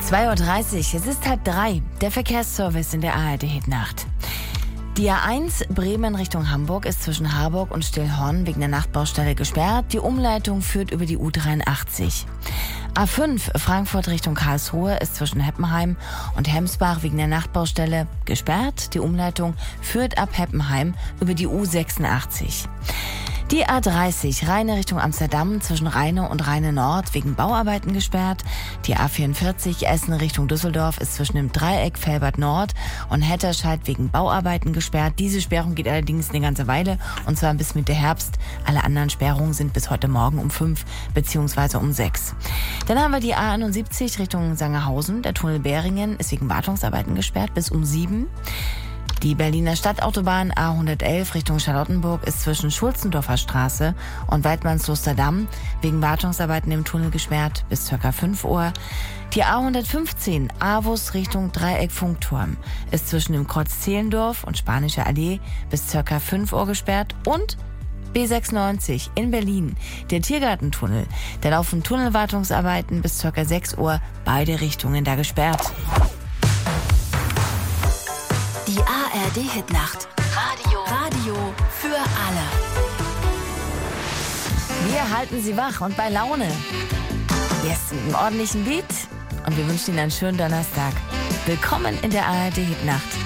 2:30 Uhr, es ist 2:30 Uhr, der Verkehrsservice in der ARD-Hitnacht. Die A1 Bremen Richtung Hamburg ist zwischen Harburg und Stillhorn wegen der Nachtbaustelle gesperrt. Die Umleitung führt über die U83. A5 Frankfurt Richtung Karlsruhe ist zwischen Heppenheim und Hemsbach wegen der Nachtbaustelle gesperrt. Die Umleitung führt ab Heppenheim über die U86. Die A30 Rheine Richtung Amsterdam zwischen Rheine und Rheine Nord wegen Bauarbeiten gesperrt. Die A44 Essen Richtung Düsseldorf ist zwischen dem Dreieck Velbert Nord und Hetterscheid wegen Bauarbeiten gesperrt. Diese Sperrung geht allerdings eine ganze Weile, und zwar bis Mitte Herbst. Alle anderen Sperrungen sind bis heute Morgen um 5 bzw. um 6. Dann haben wir die A71 Richtung Sangerhausen. Der Tunnel Beringen ist wegen Wartungsarbeiten gesperrt bis um 7. Die Berliner Stadtautobahn A111 Richtung Charlottenburg ist zwischen Schulzendorfer Straße und Weidmannslosterdamm wegen Wartungsarbeiten im Tunnel gesperrt bis ca. 5 Uhr. Die A115 Avus Richtung Dreieck Funkturm ist zwischen dem Kreuz Zehlendorf und Spanische Allee bis ca. 5 Uhr gesperrt. Und B96 in Berlin, der Tiergartentunnel. Da laufen Tunnelwartungsarbeiten bis ca. 6 Uhr, beide Richtungen da gesperrt. Die ARD-Hitnacht. Radio für alle. Wir halten Sie wach und bei Laune. Yes, mit einem ordentlichen Beat. Und wir wünschen Ihnen einen schönen Donnerstag. Willkommen in der ARD-Hitnacht.